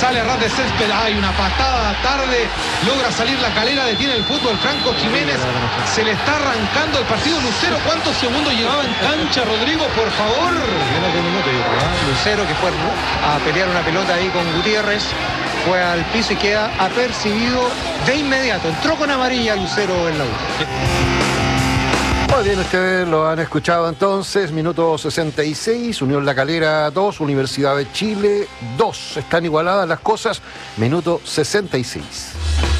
Sale a ras de césped. Hay una patada tarde. Logra salir La Calera. Detiene el fútbol. Franco Jiménez. Se le está arrancando el partido. Lucero, ¿cuántos segundos llevaba en cancha, Rodrigo? Por favor. Lucero, que fue a pelear una pelota ahí con Gutiérrez, fue al piso y queda apercibido de inmediato. Entró con amarilla Lucero en la U. Muy bien, ustedes lo han escuchado entonces. Minuto 66, Unión La Calera 2, Universidad de Chile 2. Están igualadas las cosas. Minuto 66.